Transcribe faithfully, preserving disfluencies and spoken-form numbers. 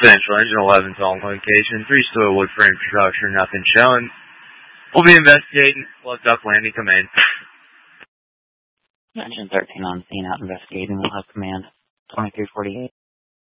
Central, Engine eleven's on location, three story wood frame structure, nothing showing. We'll be investigating. Looked up landing command. Engine thirteen on scene, out investigating. We'll have command twenty-three forty-eight.